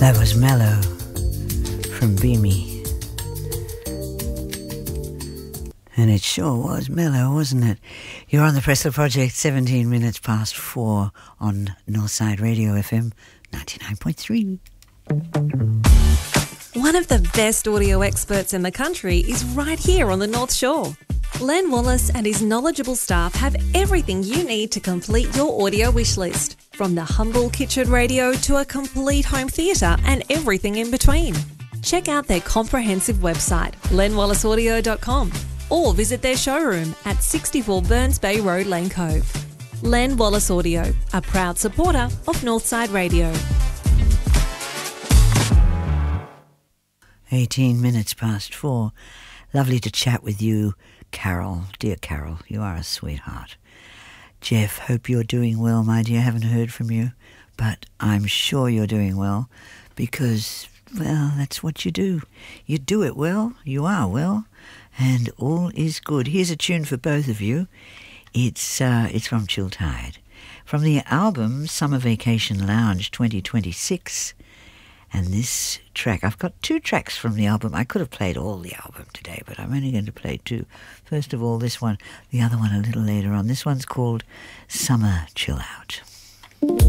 That was Mellow from Beamy. And it sure was mellow, wasn't it? You're on the Pressler Project, 17 minutes past 4 on Northside Radio FM 99.3. One of the best audio experts in the country is right here on the North Shore. Len Wallace and his knowledgeable staff have everything you need to complete your audio wish list, from the humble kitchen radio to a complete home theatre and everything in between. Check out their comprehensive website, lenwallaceaudio.com, or visit their showroom at 64 Burns Bay Road, Lane Cove. Len Wallace Audio, a proud supporter of Northside Radio. 18 minutes past 4. Lovely to chat with you, Carol. Dear Carol, you are a sweetheart. Jeff, hope you're doing well, my dear. Haven't heard from you, but I'm sure you're doing well because, well, that's what you do. You do it well, you are well, and all is good. Here's a tune for both of you. It's from Chill Tide, from the album Summer Vacation Lounge 2026. And this track, I've got 2 tracks from the album. I could have played all the album today, but I'm only going to play 2. First of all, this one, the other one a little later on. This one's called Summer Chill Out.